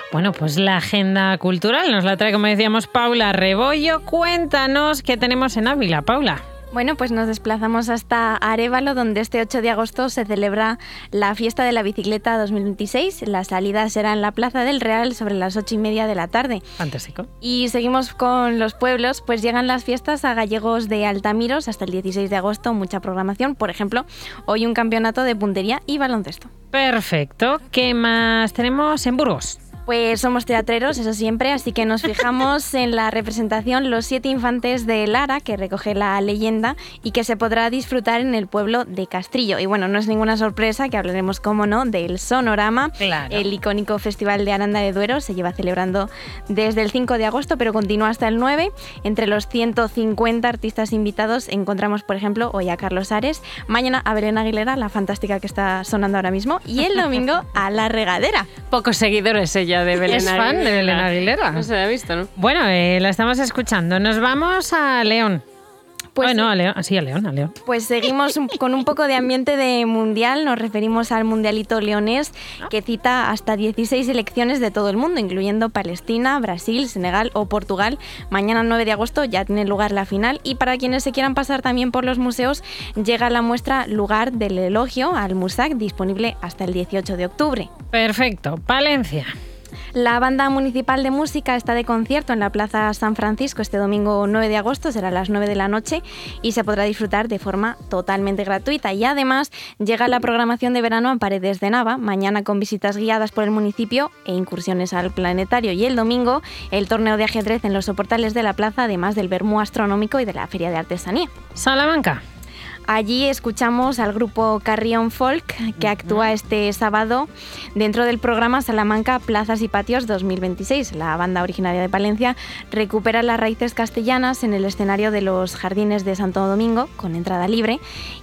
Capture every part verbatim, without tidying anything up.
Bueno, pues la agenda cultural nos la trae, como decíamos, Paula Rebollo. Cuéntanos qué tenemos en Ávila, Paula. Bueno, pues nos desplazamos hasta Arévalo, donde este ocho de agosto se celebra la Fiesta de la Bicicleta dos mil veintiséis. La salida será en la Plaza del Real sobre las ocho y media de la tarde. Fantástico. Y seguimos con los pueblos, pues llegan las fiestas a Gallegos de Altamiros hasta el dieciséis de agosto, mucha programación. Por ejemplo, hoy un campeonato de puntería y baloncesto. Perfecto. ¿Qué más tenemos en Burgos? Pues somos teatreros, eso siempre, así que nos fijamos en la representación Los Siete Infantes de Lara, que recoge la leyenda y que se podrá disfrutar en el pueblo de Castrillo. Y bueno, no es ninguna sorpresa que hablaremos, como no, del Sonorama. Claro. El icónico Festival de Aranda de Duero se lleva celebrando desde el cinco de agosto, pero continúa hasta el nueve. Entre los ciento cincuenta artistas invitados encontramos, por ejemplo, hoy a Carlos Ares, mañana a Belén Aguilera, la fantástica que está sonando ahora mismo, y el domingo a La Regadera. Pocos seguidores ella de Belén Es Aguilera. fan de Belén Aguilera. No se la ha visto, ¿no? Bueno, eh, la estamos escuchando. Nos vamos a León. Pues, oh, no, a León. Sí, a León, a León. Pues seguimos un, con un poco de ambiente de mundial. Nos referimos al mundialito leonés, que cita hasta dieciséis selecciones de todo el mundo, incluyendo Palestina, Brasil, Senegal o Portugal. Mañana nueve de agosto ya tiene lugar la final, y para quienes se quieran pasar también por los museos, llega la muestra Lugar del Elogio al Musac, disponible hasta el dieciocho de octubre. Perfecto. Palencia. La Banda Municipal de Música está de concierto en la Plaza San Francisco este domingo nueve de agosto, será a las nueve de la noche y se podrá disfrutar de forma totalmente gratuita. Y además llega la programación de verano a Paredes de Nava, mañana con visitas guiadas por el municipio e incursiones al planetario, y el domingo el torneo de ajedrez en los soportales de la plaza, además del vermú astronómico y de la feria de artesanía. Salamanca. Allí escuchamos al grupo Carrión Folk, que actúa este sábado dentro del programa Salamanca Plazas y Patios dos mil veintiséis. La banda originaria de Palencia recupera las raíces castellanas en el escenario de los Jardines de Santo Domingo, con entrada libre.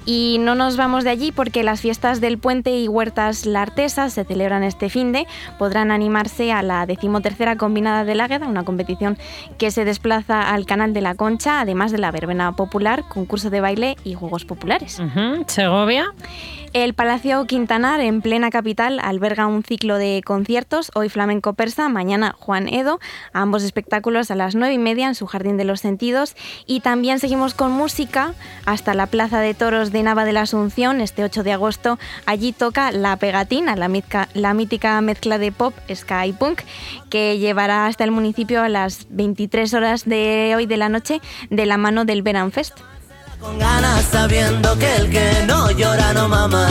Y no nos vamos de allí porque las fiestas del Puente y Huertas La Artesa se celebran este finde. Podrán animarse a la decimotercera Combinada del Águeda, una competición que se desplaza al Canal de la Concha, además de la verbena popular, concurso de baile y juegos populares. Uh-huh. Segovia. El Palacio Quintanar, en plena capital, alberga un ciclo de conciertos, hoy flamenco persa, mañana Juan Edo, ambos espectáculos a las nueve y media en su Jardín de los Sentidos. Y también seguimos con música hasta la Plaza de Toros de Nava de la Asunción, este ocho de agosto. Allí toca La Pegatina, la, mitca, la mítica mezcla de pop, ska y punk, que llevará hasta el municipio a las veintitrés horas de hoy de la noche, de la mano del Veranfest. Con ganas sabiendo que el que no llora no mama.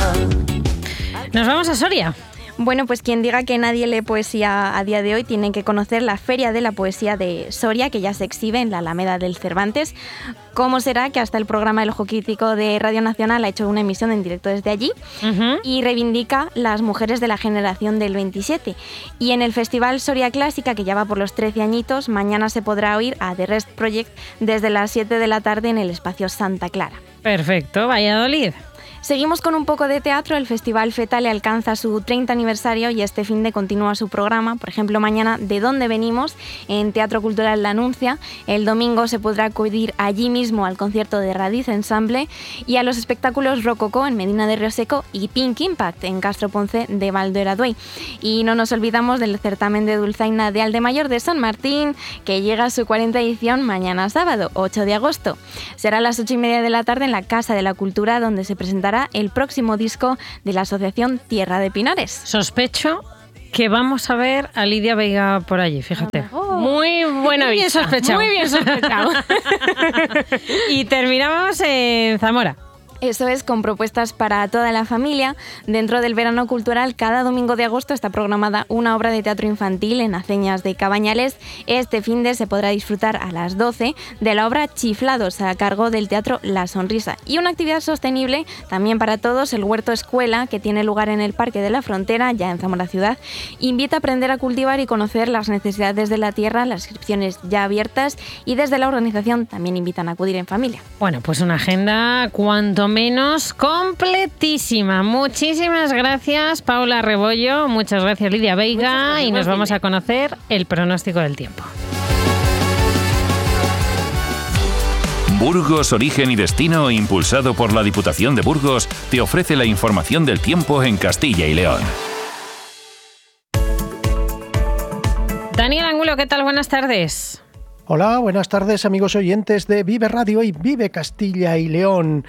Nos vamos a Soria. Bueno, pues quien diga que nadie lee poesía a día de hoy tienen que conocer la Feria de la Poesía de Soria, que ya se exhibe en la Alameda del Cervantes. ¿Cómo será que hasta el programa El Ojo Crítico de Radio Nacional ha hecho una emisión en directo desde allí? Uh-huh. Y reivindica las mujeres de la generación del veintisiete. Y en el Festival Soria Clásica, que ya va por los trece añitos, mañana se podrá oír a The Rest Project desde las siete de la tarde en el espacio Santa Clara. Perfecto, Valladolid. Seguimos con un poco de teatro. El Festival Fetale alcanza su treinta aniversario y este finde continúa su programa. Por ejemplo, mañana ¿De dónde venimos? En Teatro Cultural La Anuncia. El domingo se podrá acudir allí mismo al concierto de Radiz Ensemble y a los espectáculos Rococó en Medina de Rioseco y Pink Impact en Castro Ponce de Valdoeraduey. Y no nos olvidamos del certamen de dulzaina de Aldemayor de San Martín, que llega a su cuarenta edición mañana sábado, ocho de agosto. Será a las ocho y media de la tarde en la Casa de la Cultura, donde se presentará el próximo disco de la asociación Tierra de Pinares. Sospecho que vamos a ver a Lidia Veiga por allí, fíjate. Oh, muy buena Muy bien sospechado. Muy bien sospechado. Y terminamos en Zamora. Eso es, con propuestas para toda la familia. Dentro del verano cultural, cada domingo de agosto está programada una obra de teatro infantil en Aceñas de Cabañales. Este finde se podrá disfrutar a las doce de la obra Chiflados, a cargo del Teatro La Sonrisa. Y una actividad sostenible también para todos, el Huerto Escuela, que tiene lugar en el Parque de la Frontera, ya en Zamora Ciudad, invita a aprender a cultivar y conocer las necesidades de la tierra, las inscripciones ya abiertas, y desde la organización también invitan a acudir en familia. Bueno, pues una agenda cuanto menos completísima. Muchísimas gracias, Paula Rebollo. Muchas gracias, Lidia Veiga. Y nos vamos a conocer el pronóstico del tiempo. Burgos Origen y Destino, impulsado por la Diputación de Burgos, te ofrece la información del tiempo en Castilla y León. Daniel Angulo, ¿qué tal? Buenas tardes. Hola, buenas tardes amigos oyentes de Vive Radio y Vive Castilla y León.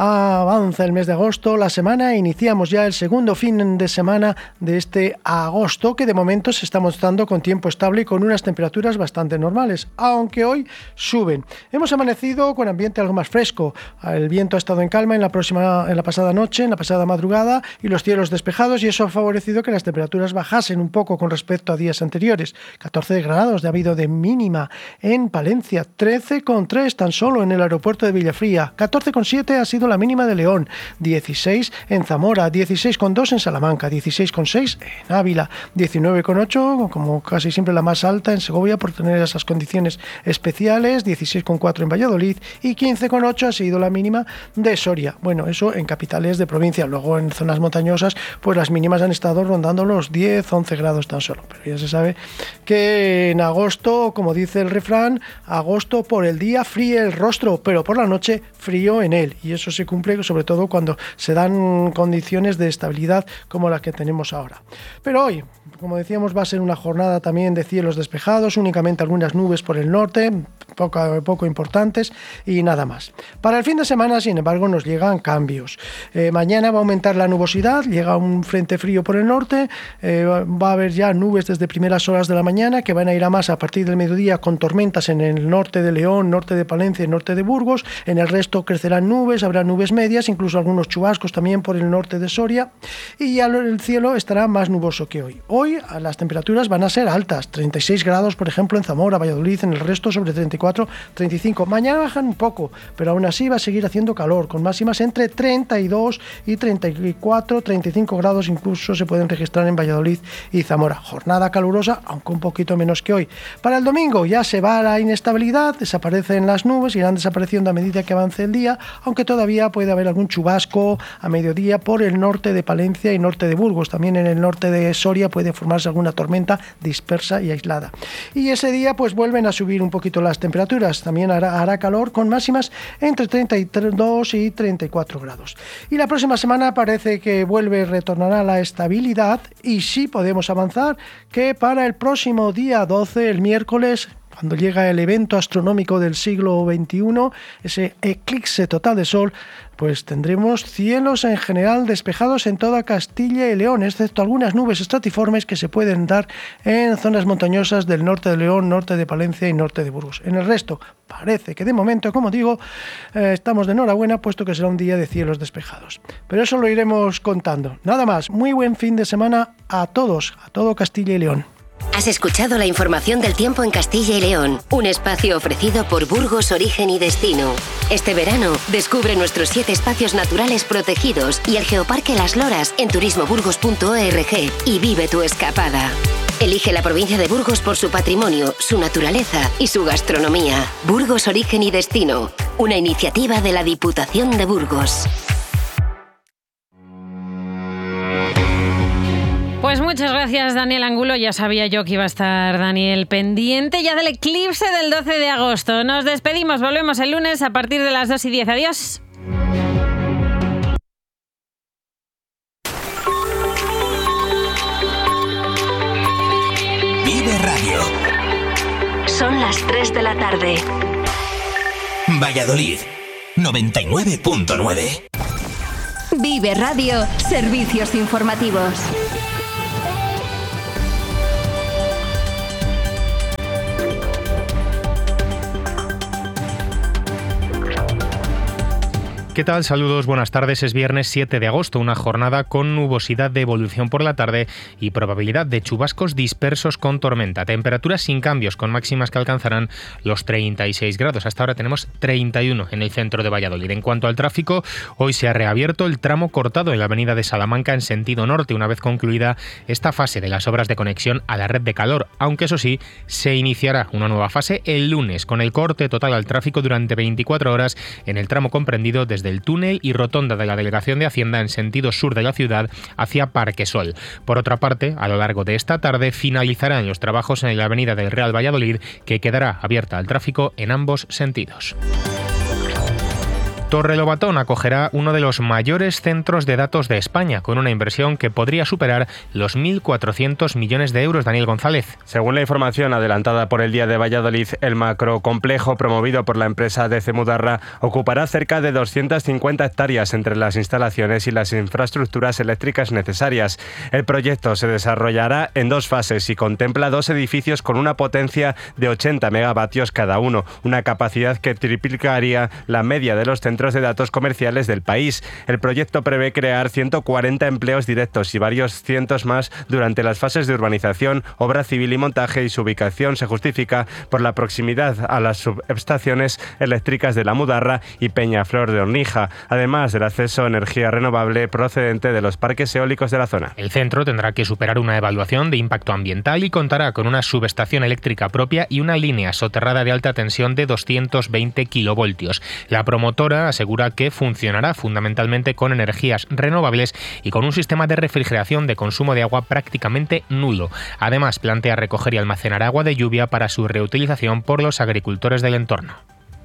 Avanza el mes de agosto, la semana, iniciamos ya el segundo fin de semana de este agosto, que de momento se está mostrando con tiempo estable y con unas temperaturas bastante normales, aunque hoy suben. Hemos amanecido con ambiente algo más fresco, el viento ha estado en calma en la, próxima, en la pasada noche, en la pasada madrugada, y los cielos despejados, y eso ha favorecido que las temperaturas bajasen un poco con respecto a días anteriores. catorce grados de habido de mínima en Palencia, trece coma tres tan solo en el aeropuerto de Villafría, catorce coma siete ha sido la mínima de León, dieciséis en Zamora, dieciséis coma dos en Salamanca, dieciséis coma seis en Ávila, diecinueve coma ocho, como casi siempre la más alta en Segovia por tener esas condiciones especiales, dieciséis coma cuatro en Valladolid y quince coma ocho ha sido la mínima de Soria. Bueno, eso en capitales de provincia. Luego en zonas montañosas pues las mínimas han estado rondando los diez, once grados tan solo, pero ya se sabe que en agosto, como dice el refrán, agosto por el día fríe el rostro, pero por la noche frío en él, y eso se cumple sobre todo cuando se dan condiciones de estabilidad como las que tenemos ahora. Pero hoy, como decíamos, va a ser una jornada también de cielos despejados, únicamente algunas nubes por el norte, poco, poco importantes y nada más. Para el fin de semana, sin embargo, nos llegan cambios. Eh, mañana va a aumentar la nubosidad, llega un frente frío por el norte, eh, va a haber ya nubes desde primeras horas de la mañana que van a ir a más a partir del mediodía con tormentas en el norte de León, norte de Palencia y norte de Burgos. En el resto crecerán nubes, habrá nubes medias, incluso algunos chubascos también por el norte de Soria, y ya el cielo estará más nuboso que hoy. Hoy las temperaturas van a ser altas, treinta y seis grados por ejemplo en Zamora, Valladolid, en el resto sobre treinta y cuatro, treinta y cinco. Mañana bajan un poco, pero aún así va a seguir haciendo calor, con máximas entre treinta y dos y treinta y cuatro, treinta y cinco grados incluso se pueden registrar en Valladolid y Zamora. Jornada calurosa, aunque un poquito menos que hoy. Para el domingo ya se va la inestabilidad, desaparecen las nubes, irán desapareciendo a medida que avance el día, aunque todavía puede haber algún chubasco a mediodía por el norte de Palencia y norte de Burgos. También en el norte de Soria puede formarse alguna tormenta dispersa y aislada. Y ese día pues vuelven a subir un poquito las temperaturas, también hará, hará calor con máximas entre treinta y dos y treinta y cuatro grados. Y la próxima semana parece que vuelve, retornará la estabilidad, y sí podemos avanzar que para el próximo día doce, el miércoles, cuando llega el evento astronómico del siglo veintiuno, ese eclipse total de sol, pues tendremos cielos en general despejados en toda Castilla y León, excepto algunas nubes estratiformes que se pueden dar en zonas montañosas del norte de León, norte de Palencia y norte de Burgos. En el resto, parece que de momento, como digo, eh, estamos de enhorabuena, puesto que será un día de cielos despejados. Pero eso lo iremos contando. Nada más, muy buen fin de semana a todos, a todo Castilla y León. Has escuchado la información del tiempo en Castilla y León, un espacio ofrecido por Burgos Origen y Destino. Este verano, descubre nuestros siete espacios naturales protegidos y el Geoparque Las Loras en turismoburgos punto org y vive tu escapada. Elige la provincia de Burgos por su patrimonio, su naturaleza y su gastronomía. Burgos Origen y Destino, una iniciativa de la Diputación de Burgos. Pues muchas gracias, Daniel Angulo. Ya sabía yo que iba a estar Daniel pendiente ya del eclipse del doce de agosto. Nos despedimos, volvemos el lunes a partir de las dos y diez. Adiós. Vive Radio. Son las tres de la tarde. Valladolid, noventa y nueve punto nueve. Vive Radio, servicios informativos. ¿Qué tal? Saludos, buenas tardes. Es viernes siete de agosto, una jornada con nubosidad de evolución por la tarde y probabilidad de chubascos dispersos con tormenta. Temperaturas sin cambios, con máximas que alcanzarán los treinta y seis grados. Hasta ahora tenemos treinta y uno en el centro de Valladolid. En cuanto al tráfico, hoy se ha reabierto el tramo cortado en la avenida de Salamanca en sentido norte, una vez concluida esta fase de las obras de conexión a la red de calor, aunque eso sí, se iniciará una nueva fase el lunes, con el corte total al tráfico durante veinticuatro horas en el tramo comprendido desde del túnel y rotonda de la Delegación de Hacienda en sentido sur de la ciudad hacia Parquesol. Por otra parte, a lo largo de esta tarde finalizarán los trabajos en la avenida del Real Valladolid, que quedará abierta al tráfico en ambos sentidos. Torrelobatón acogerá uno de los mayores centros de datos de España, con una inversión que podría superar los mil cuatrocientos millones de euros. Daniel González. Según la información adelantada por el Día de Valladolid, el macrocomplejo promovido por la empresa D C Mudarra ocupará cerca de doscientas cincuenta hectáreas entre las instalaciones y las infraestructuras eléctricas necesarias. El proyecto se desarrollará en dos fases y contempla dos edificios con una potencia de ochenta megavatios cada uno, una capacidad que triplicaría la media de los centros de datos comerciales del país. El proyecto prevé crear ciento cuarenta empleos directos y varios cientos más durante las fases de urbanización, obra civil y montaje, y su ubicación se justifica por la proximidad a las subestaciones eléctricas de La Mudarra y Peñaflor de Ornija, además del acceso a energía renovable procedente de los parques eólicos de la zona. El centro tendrá que superar una evaluación de impacto ambiental y contará con una subestación eléctrica propia y una línea soterrada de alta tensión de doscientos veinte kilovoltios. La promotora asegura que funcionará fundamentalmente con energías renovables y con un sistema de refrigeración de consumo de agua prácticamente nulo. Además, plantea recoger y almacenar agua de lluvia para su reutilización por los agricultores del entorno.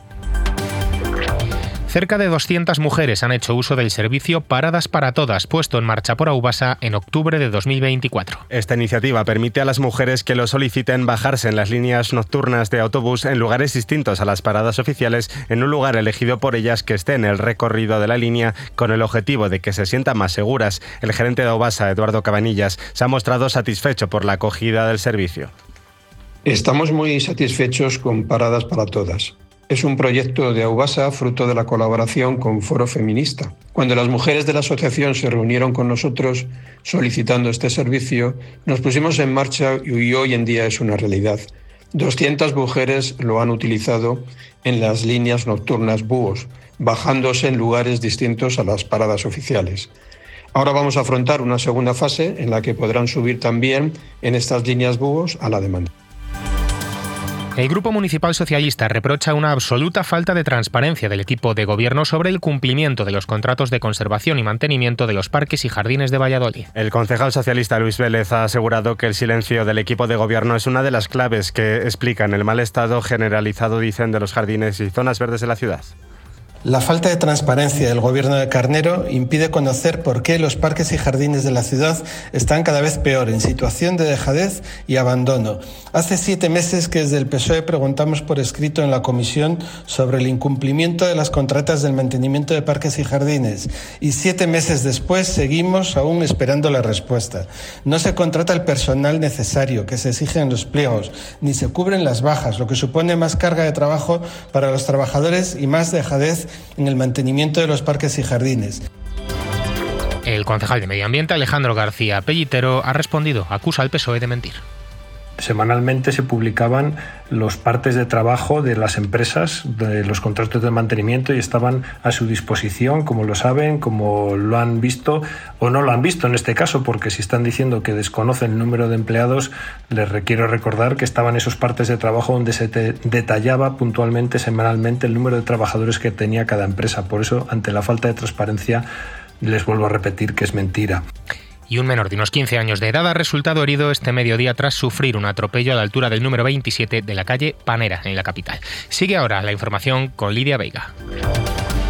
Cerca de doscientas mujeres han hecho uso del servicio Paradas para Todas, puesto en marcha por Aubasa en octubre de dos mil veinticuatro. Esta iniciativa permite a las mujeres que lo soliciten bajarse en las líneas nocturnas de autobús en lugares distintos a las paradas oficiales, en un lugar elegido por ellas que esté en el recorrido de la línea, con el objetivo de que se sientan más seguras. El gerente de Aubasa, Eduardo Cabanillas, se ha mostrado satisfecho por la acogida del servicio. Estamos muy satisfechos con Paradas para Todas. Es un proyecto de Aubasa fruto de la colaboración con Foro Feminista. Cuando las mujeres de la asociación se reunieron con nosotros solicitando este servicio, nos pusimos en marcha y hoy en día es una realidad. doscientas mujeres lo han utilizado en las líneas nocturnas búhos, bajándose en lugares distintos a las paradas oficiales. Ahora vamos a afrontar una segunda fase en la que podrán subir también en estas líneas búhos a la demanda. El Grupo Municipal Socialista reprocha una absoluta falta de transparencia del equipo de gobierno sobre el cumplimiento de los contratos de conservación y mantenimiento de los parques y jardines de Valladolid. El concejal socialista Luis Vélez ha asegurado que el silencio del equipo de gobierno es una de las claves que explican el mal estado generalizado, dicen, de los jardines y zonas verdes de la ciudad. La falta de transparencia del gobierno de Carnero impide conocer por qué los parques y jardines de la ciudad están cada vez peor, en situación de dejadez y abandono. Hace siete meses que desde el P S O E preguntamos por escrito en la comisión sobre el incumplimiento de las contratas del mantenimiento de parques y jardines, y siete meses después seguimos aún esperando la respuesta. No se contrata el personal necesario que se exige en los pliegos, ni se cubren las bajas, lo que supone más carga de trabajo para los trabajadores y más dejadez en el mantenimiento de los parques y jardines. El concejal de Medio Ambiente, Alejandro García Pellitero, ha respondido, acusa al P S O E de mentir. Semanalmente se publicaban los partes de trabajo de las empresas, de los contratos de mantenimiento, y estaban a su disposición, como lo saben, como lo han visto o no lo han visto en este caso, porque si están diciendo que desconocen el número de empleados, les requiero recordar que estaban esos partes de trabajo donde se te detallaba puntualmente, semanalmente, el número de trabajadores que tenía cada empresa. Por eso, ante la falta de transparencia, les vuelvo a repetir que es mentira. Y un menor de unos quince años de edad ha resultado herido este mediodía tras sufrir un atropello a la altura del número veintisiete de la calle Panera, en la capital. Sigue ahora la información con Lidia Veiga.